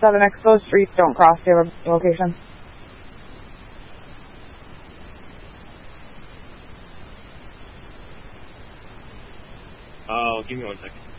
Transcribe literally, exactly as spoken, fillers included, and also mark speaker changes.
Speaker 1: seven exposed streets don't cross. Do you have a location?
Speaker 2: Oh, give me one second.